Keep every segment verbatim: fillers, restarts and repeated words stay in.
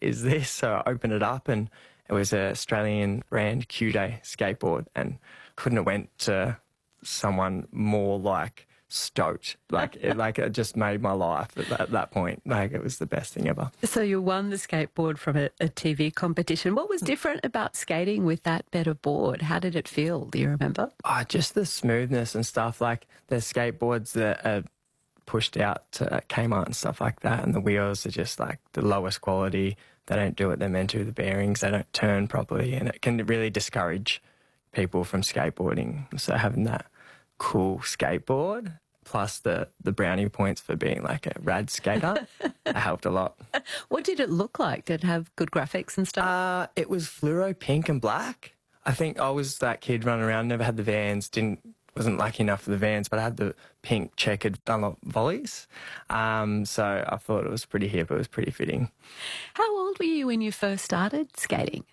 is this? So I opened it up and it was an Australian brand Q-Day skateboard, and couldn't have went to someone more like stoked. Like it, like it just made my life at that, at that point. Like it was the best thing ever. So you won the skateboard from a, a T V competition. What was different about skating with that better board? How did it feel? Do you remember? Oh, just the smoothness and stuff. Like the skateboards that are pushed out to Kmart and stuff like that, and the wheels are just like the lowest quality. They don't do what they're meant to. The bearings, they don't turn properly, and it can really discourage people from skateboarding. So having that cool skateboard plus the, the brownie points for being like a rad skater, it helped a lot. What did it look like? Did it have good graphics and stuff? Uh, it was fluoro pink and black. I think I was that kid running around, never had the Vans, didn't wasn't lucky enough for the Vans, but I had the pink checkered Dunlop volleys. Um, so I thought it was pretty hip. It was pretty fitting. How old were you when you first started skating?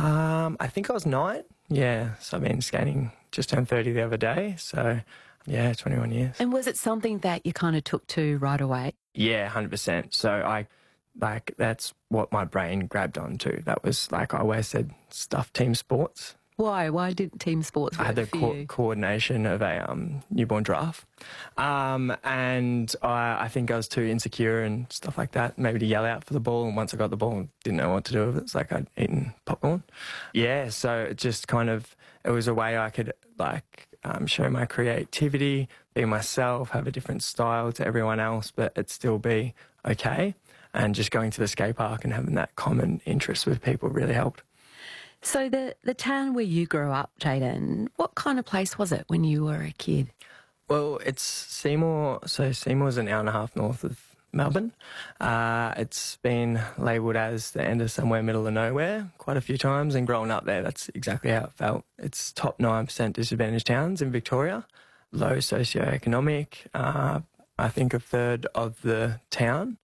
Um, I think I was nine. Yeah, so I've been skating, just turned thirty the other day. So, yeah, twenty-one years. And was it something that you kind of took to right away? Yeah, one hundred percent. So I, like, that's what my brain grabbed onto. That was, like, I always said, stuff team sports. Why? Why did team sports work I had the for co- you? coordination of a um, newborn giraffe. Um, and I, I think I was too insecure and stuff like that, maybe to yell out for the ball. And once I got the ball, didn't know what to do with it. It's like I'd eaten popcorn. Yeah, so it just kind of, it was a way I could, like, um, show my creativity, be myself, have a different style to everyone else, but it still be okay. And just going to the skate park and having that common interest with people really helped. So the, the town where you grew up, Jayden, what kind of place was it when you were a kid? Well, it's Seymour. So Seymour's an hour and a half north of Melbourne. Uh, it's been labelled as the end of somewhere, middle of nowhere quite a few times, and growing up there, that's exactly how it felt. It's top nine percent disadvantaged towns in Victoria, low socioeconomic. Uh, I think a third of the town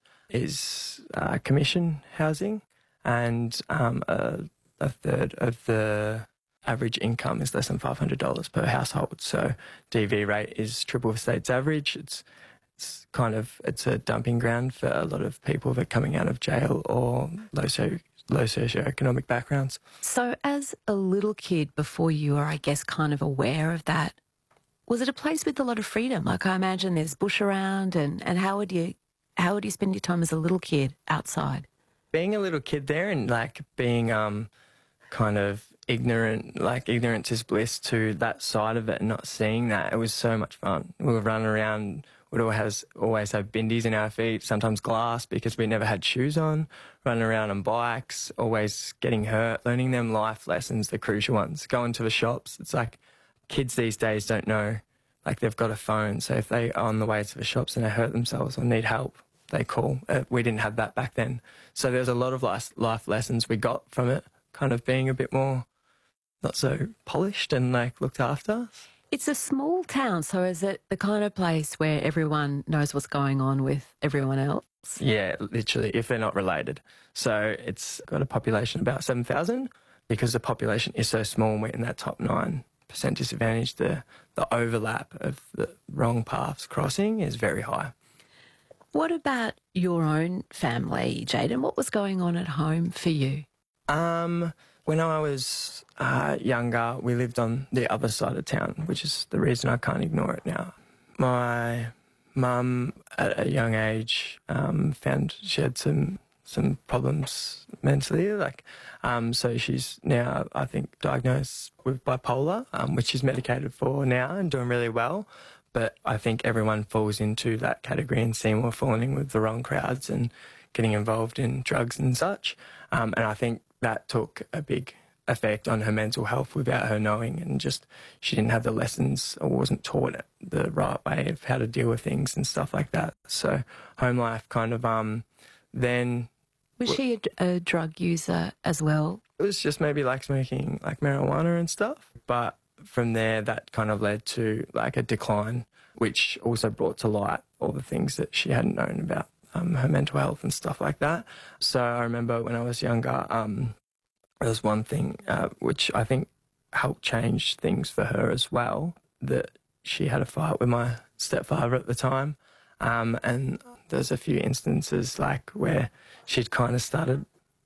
is uh, commission housing, and um, a a third of the average income is less than five hundred dollars per household. So D V rate is triple the state's average. It's it's kind of, it's a dumping ground for a lot of people that are coming out of jail or low, so, low socioeconomic backgrounds. So as a little kid, before you were, I guess, kind of aware of that, was it a place with a lot of freedom? Like, I imagine there's bush around, and, and how would you how would you spend your time as a little kid outside? Being a little kid there and like being um kind of ignorant, like ignorance is bliss to that side of it, and not seeing that, it was so much fun. We would run around, we'd always, always have bindies in our feet, sometimes glass because we never had shoes on, running around on bikes, always getting hurt, learning them life lessons, the crucial ones, going to the shops. It's like kids these days don't know, like they've got a phone, so if they are on the way to the shops and they hurt themselves or need help, they call. Uh, we didn't have that back then. So there's a lot of life, life lessons we got from it, kind of being a bit more not so polished and like looked after. It's a small town, so is it the kind of place where everyone knows what's going on with everyone else? Yeah, literally, if they're not related. So it's got a population of about seven thousand. Because the population is so small and we're in that top nine percent disadvantage, the, the overlap of the wrong paths crossing is very high. What about your own family, Jayden? What was going on at home for you? Um, when I was uh, younger, we lived on the other side of town, which is the reason I can't ignore it now. My mum, at a young age, um, found she had some some problems mentally, like, um, so she's now, I think, diagnosed with bipolar, um, which she's medicated for now and doing really well. But I think everyone falls into that category and Seymour falling with the wrong crowds and getting involved in drugs and such. Um, and I think that took a big effect on her mental health without her knowing, and just she didn't have the lessons or wasn't taught the right way of how to deal with things and stuff like that. So home life kind of um, then... Was she a, a drug user as well? It was just maybe like smoking like marijuana and stuff. But from there, that kind of led to like a decline, which also brought to light all the things that she hadn't known about um, her mental health and stuff like that. So I remember when I was younger, um, there was one thing uh, which I think helped change things for her as well, that she had a fight with my stepfather at the time. Um, and there's a few instances like where she'd kind of started